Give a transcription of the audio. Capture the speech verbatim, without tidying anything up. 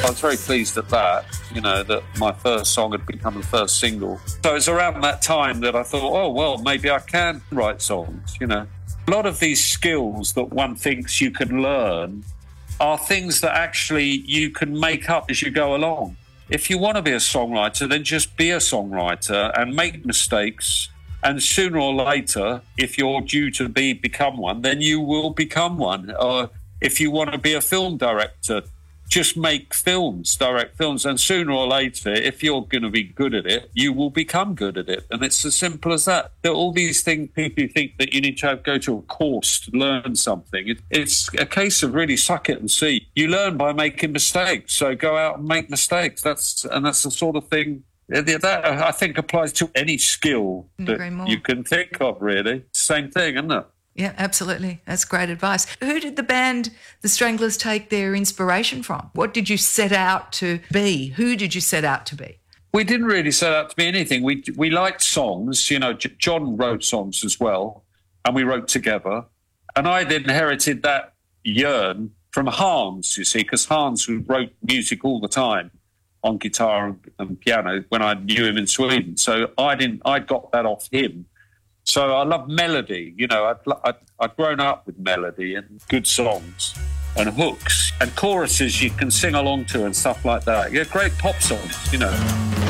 I was very pleased at that, you know, that my first song had become the first single. So it's around that time that I thought, oh, well, maybe I can write songs, you know. A lot of these skills that one thinks you can learn are things that actually you can make up as you go along. If you want to be a songwriter, then just be a songwriter and make mistakes. And sooner or later, if you're due to be become one, then you will become one. Or if you want to be a film director, just make films, direct films. And sooner or later, if you're going to be good at it, you will become good at it. And it's as simple as that. There are all these things, people think that you need to have, go to a course to learn something. It, it's a case of really suck it and see. You learn by making mistakes. So go out and make mistakes. That's And that's the sort of thing that I think applies to any skill that you can think of, really. Same thing, isn't it? Yeah, absolutely. That's great advice. Who did the band The Stranglers take their inspiration from? What did you set out to be? Who did you set out to be? We didn't really set out to be anything. We we liked songs. You know, J- John wrote songs as well, and we wrote together. And I'd inherited that yearn from Hans, you see, because Hans wrote music all the time on guitar and, and piano when I knew him in Sweden. So I didn't. I got that off him. So I love melody, you know, I'd, I'd, I'd grown up with melody and good songs and hooks and choruses you can sing along to and stuff like that. Yeah, great pop songs, you know.